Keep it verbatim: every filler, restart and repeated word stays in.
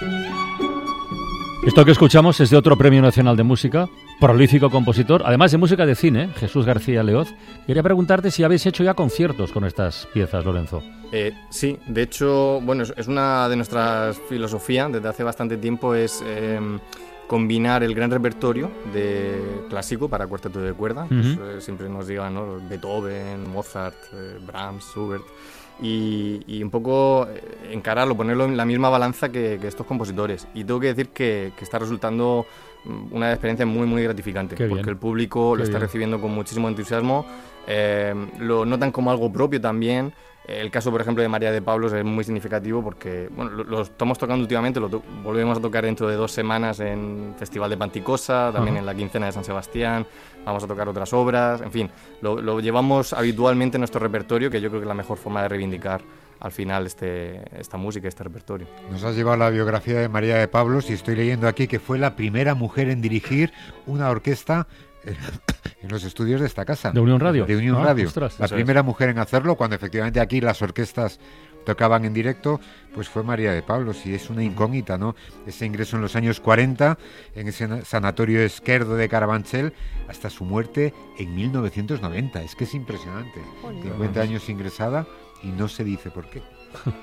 Esto que escuchamos es de otro Premio Nacional de Música, prolífico compositor, además de música de cine, Jesús García Leoz. Quería preguntarte si habéis hecho ya conciertos con estas piezas, Lorenzo. Eh, sí, de hecho, bueno, es una de nuestras filosofías desde hace bastante tiempo, es eh, combinar el gran repertorio de clásico para cuarteto de cuerda. Uh-huh. Pues, eh, siempre nos digan, ¿no? Beethoven, Mozart, eh, Brahms, Schubert. Y, y un poco encararlo, ponerlo en la misma balanza que, que estos compositores. Y tengo que decir que, que está resultando una experiencia muy, muy gratificante. Qué porque bien. El público Qué lo está bien. recibiendo con muchísimo entusiasmo, eh, lo notan como algo propio también. El caso, por ejemplo, de María de Pablos es muy significativo porque bueno, lo, lo estamos tocando últimamente, lo to- volvemos a tocar dentro de dos semanas en Festival de Panticosa, también uh-huh. en la quincena de San Sebastián, vamos a tocar otras obras, en fin, lo, lo llevamos habitualmente en nuestro repertorio, que yo creo que es la mejor forma de reivindicar al final este, esta música, este repertorio. Nos has llevado la biografía de María de Pablos y estoy leyendo aquí que fue la primera mujer en dirigir una orquesta en los estudios de esta casa. ¿De Unión Radio? De Unión ah, Radio. Ostras, la primera es. mujer en hacerlo, cuando efectivamente aquí las orquestas tocaban en directo, pues fue María de Pablos, y es una incógnita, ¿no? Ese ingreso en los años cuarenta en ese sanatorio Esquerdo de Carabanchel hasta su muerte en mil novecientos noventa. Es que es impresionante. cincuenta años ingresada y no se dice por qué.